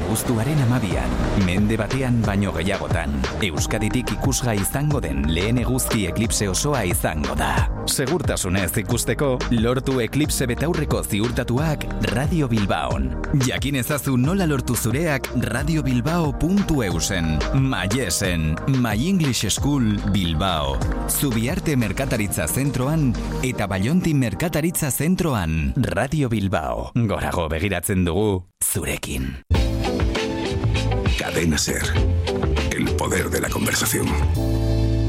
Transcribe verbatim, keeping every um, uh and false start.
abuztuaren amabian, mende batean baino gehiagotan, Euskaditik ikusgai izango den lehen eguzki eklipse osoa izango da. Segurtasunez ikusteko, lortu eklipse betaurreko ziurtatuak Radio Bilbaon. Jakin ezazu nola lortu zureak radiobilbao puntu eusen. Maiesen, My English School Bilbao. Zubiarte Merkataritza Zentroan eta Ballonti Merkataritza Zentroan. Radio Bilbao. Gorago begiratzen dugu zurekin. Cadena Ser. El poder de la conversación.